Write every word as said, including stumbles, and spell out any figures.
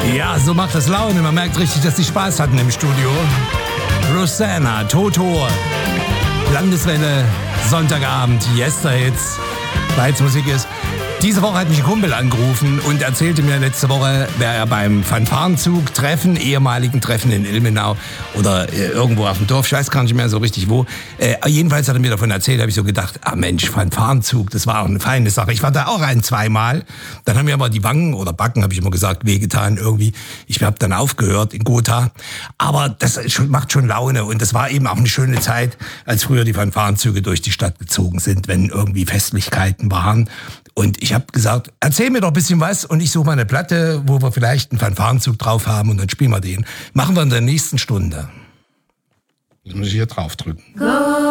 Ja, so macht das Laune. Man merkt richtig, dass die Spaß hatten im Studio. Rosanna, Toto, Landeswelle, Sonntagabend, Yesterhits, weil es Musik ist. Diese Woche hat mich ein Kumpel angerufen und erzählte mir letzte Woche, wäre er beim Fanfarenzug-Treffen, ehemaligen Treffen in Ilmenau oder äh, irgendwo auf dem Dorf, ich weiß gar nicht mehr so richtig wo. Äh, jedenfalls hat er mir davon erzählt, habe ich so gedacht, ah Mensch, Fanfarenzug, das war auch eine feine Sache. Ich war da auch ein, zweimal. Dann haben mir aber die Wangen oder Backen, habe ich immer gesagt, wehgetan irgendwie. Ich habe dann aufgehört in Gotha. Aber das macht schon Laune und das war eben auch eine schöne Zeit, als früher die Fanfarenzüge durch die Stadt gezogen sind, wenn irgendwie Festlichkeiten waren. Und ich habe gesagt, erzähl mir doch ein bisschen was und ich suche mal eine Platte, wo wir vielleicht einen Fanfarenzug drauf haben und dann spielen wir den. Machen wir in der nächsten Stunde. Jetzt muss ich hier drauf drücken. Go.